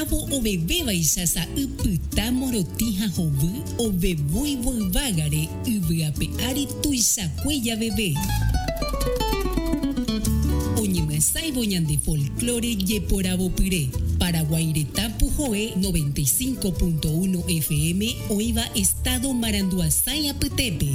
avo o bebé baixasa upyta morotija hovy o bebui voivágare yvyape ári tuichakuéja bebé. Oñemyasãivo ñande folclore jeporavopyre. Paraguaireta Pujoe 95.1 FM, Oiva Estado Maranduasái apytépe.